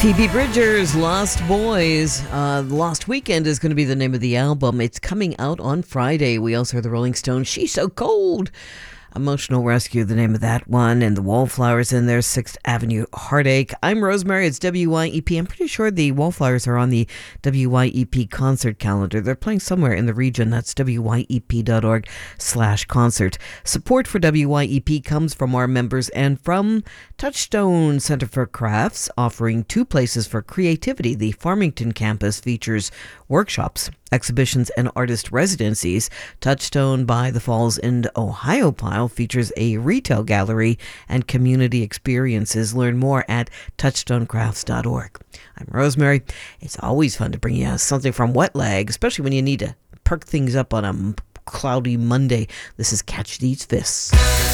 Phoebe Bridgers, Lost Boys. Lost Weekend is going to be the name of the album. It's coming out on Friday. We also heard the Rolling Stones, She's So Cold. Emotional Rescue, the name of that one, and the Wallflowers in there, 6th Avenue Heartache. I'm Rosemary, it's WYEP. I'm pretty sure the Wallflowers are on the WYEP concert calendar. They're playing somewhere in the region. That's wyep.org/concert. Support for WYEP comes from our members and from Touchstone Center for Crafts, offering 2 places for creativity. The Farmington campus features workshops, exhibitions, and artist residencies. Touchstone by the Falls in Ohiopyle features a retail gallery and community experiences. Learn more at touchstonecrafts.org. I'm Rosemary. It's always fun to bring you something from Wet Leg, especially when you need to perk things up on a cloudy Monday. This is Catch These Fists.